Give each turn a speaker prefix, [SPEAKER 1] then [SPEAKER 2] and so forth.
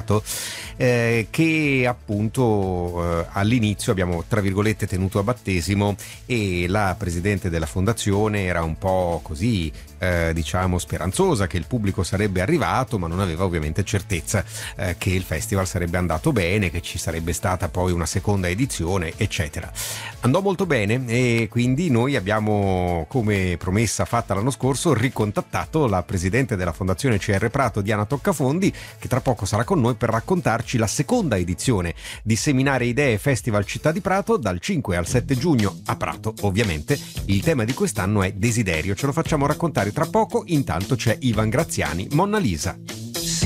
[SPEAKER 1] Prato, che appunto all'inizio abbiamo tra virgolette tenuto a battesimo, e la presidente della fondazione era un po' così diciamo speranzosa che il pubblico sarebbe arrivato, ma non aveva ovviamente certezza che il festival sarebbe andato bene, che ci sarebbe stata poi una seconda edizione, eccetera. Andò molto bene e quindi noi abbiamo, come promessa fatta l'anno scorso, ricontattato la presidente della fondazione CR Prato, Diana Toccafondi, che tra poco sarà con noi per raccontarci la seconda edizione di Seminare Idee Festival Città di Prato dal 5 al 7 giugno a Prato. Ovviamente il tema di quest'anno è desiderio, ce lo facciamo raccontare tra poco. Intanto c'è Ivan Graziani, Monna Lisa.